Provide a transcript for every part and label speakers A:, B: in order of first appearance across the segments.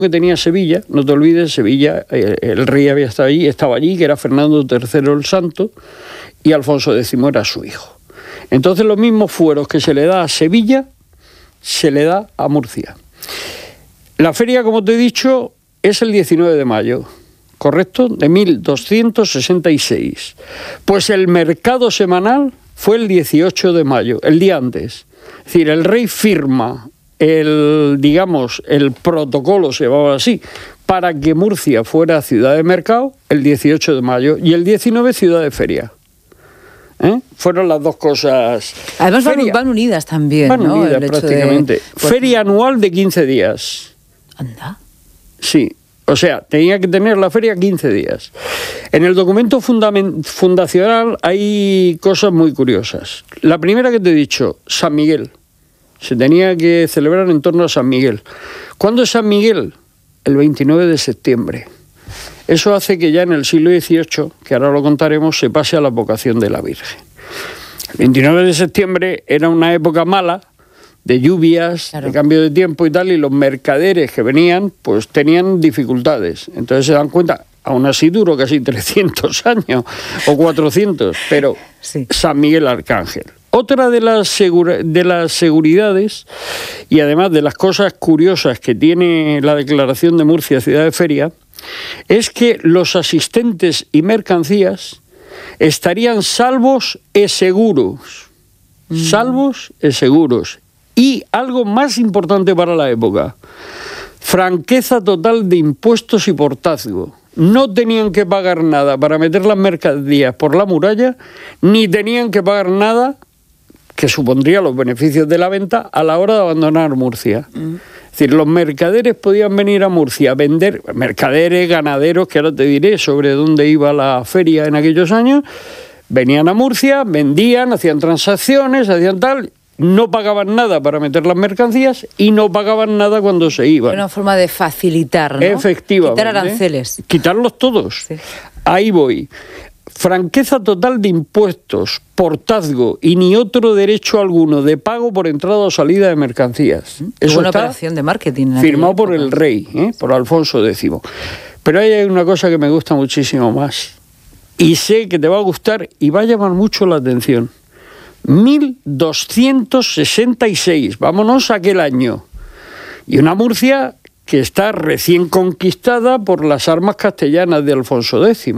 A: que tenía Sevilla, no te olvides, Sevilla, el rey estaba allí, que era Fernando III el Santo, y Alfonso X era su hijo. Entonces los mismos fueros que se le da a Sevilla, se le da a Murcia. La feria, como te he dicho, es el 19 de mayo, ¿correcto? De 1266. Pues el mercado semanal fue el 18 de mayo, el día antes. Es decir, el rey firma el protocolo, se llamaba así, para que Murcia fuera ciudad de mercado el 18 de mayo y el 19 ciudad de feria. Fueron las dos cosas.
B: Además van unidas también,
A: van
B: ¿no?
A: unidas prácticamente. Feria anual de 15 días.
B: Anda.
A: Sí, o sea, tenía que tener la feria 15 días. En el documento fundacional hay cosas muy curiosas. La primera que te he dicho, San Miguel. Se tenía que celebrar en torno a San Miguel. ¿Cuándo es San Miguel? El 29 de septiembre. Eso hace que ya en el siglo XVIII, que ahora lo contaremos, se pase a la advocación de la Virgen. El 29 de septiembre era una época mala, de lluvias, claro, de cambio de tiempo y tal, y los mercaderes que venían, pues tenían dificultades. Entonces se dan cuenta, aún así duró casi 300 años, o 400, pero sí. San Miguel Arcángel. Otra de las seguridades, y además de las cosas curiosas que tiene la declaración de Murcia ciudad de feria, es que los asistentes y mercancías estarían salvos y seguros. Salvos y seguros. Y algo más importante para la época, franqueza total de impuestos y portazgo. No tenían que pagar nada para meter las mercancías por la muralla, ni tenían que pagar nada que supondría los beneficios de la venta a la hora de abandonar Murcia. Es decir, los mercaderes podían venir a Murcia a vender, mercaderes, ganaderos, que ahora te diré sobre dónde iba la feria en aquellos años, venían a Murcia, vendían, hacían transacciones, hacían tal, no pagaban nada para meter las mercancías y no pagaban nada cuando se iban.
B: Una forma de facilitar, ¿no?
A: Efectivamente.
B: Quitar aranceles.
A: Quitarlos todos. Sí. Ahí voy. Franqueza total de impuestos, portazgo y ni otro derecho alguno de pago por entrada o salida de mercancías.
B: Es una operación de marketing.
A: Firmado por el rey, por Alfonso X. Pero hay una cosa que me gusta muchísimo más. Y sé que te va a gustar y va a llamar mucho la atención. 1266, vámonos a aquel año. Y una Murcia que está recién conquistada por las armas castellanas de Alfonso X.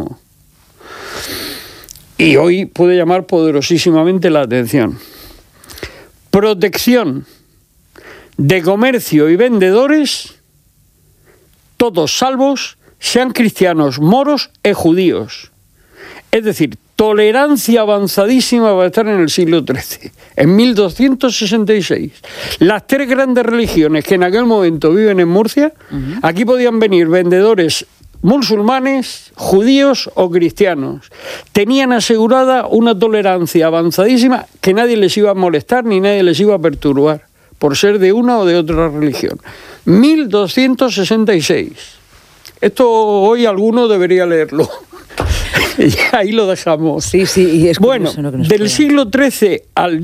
A: Y hoy puede llamar poderosísimamente la atención. Protección de comercio y vendedores, todos salvos, sean cristianos, moros y judíos. Es decir, tolerancia avanzadísima para estar en el siglo XIII, en 1266. Las tres grandes religiones que en aquel momento viven en Murcia, aquí podían venir vendedores musulmanes, judíos o cristianos. Tenían asegurada una tolerancia avanzadísima que nadie les iba a molestar ni nadie les iba a perturbar por ser de una o de otra religión. 1266. Esto hoy alguno debería leerlo. Y ahí lo dejamos.
B: Sí, y es curioso,
A: bueno, del siglo XIII al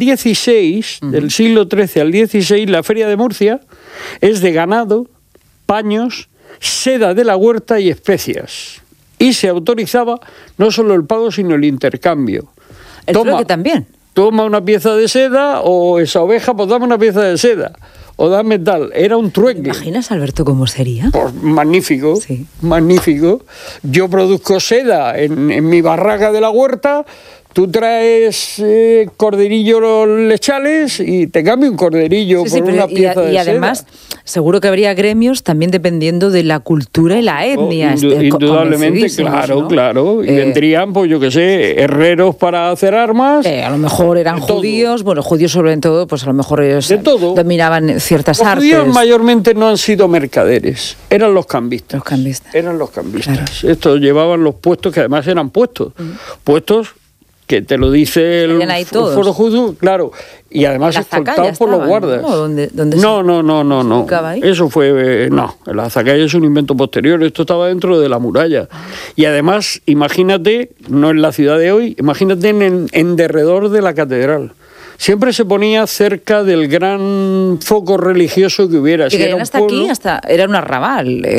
A: XVI, la Feria de Murcia es de ganado, paños, seda de la huerta y especias. Y se autorizaba no solo el pago, sino el intercambio.
B: El trueque también.
A: Toma una pieza de seda, o esa oveja, pues dame una pieza de seda. O dame tal. Era un trueque.
B: ¿Te imaginas, Alberto, cómo sería?
A: Pues magnífico,
B: sí.
A: Magnífico. Yo produzco seda en mi barraca de la huerta. Tú traes corderillos lechales y te cambio un corderillo por una pieza de seda.
B: Y además, seguro que habría gremios también dependiendo de la cultura y la etnia.
A: Indudablemente, claro, ¿no? Claro. Y vendrían, pues yo qué sé, herreros para hacer armas.
B: A lo mejor eran judíos, bueno, judíos sobre todo, pues a lo mejor ellos dominaban ciertas artes.
A: Los judíos mayormente no han sido mercaderes, eran los cambistas. Eran los cambistas. Claro. Estos llevaban los puestos, que además eran puestos. Puestos que te lo dice el foro judío, claro, y además escoltados por los guardas.
B: ¿No? ¿Dónde
A: no. Eso fue, el azacaya es un invento posterior, esto estaba dentro de la muralla. Y además, imagínate, no en la ciudad de hoy, imagínate en derredor de la catedral. siempre se ponía cerca del gran foco religioso que hubiera.
B: Y hasta aquí, era un arrabal.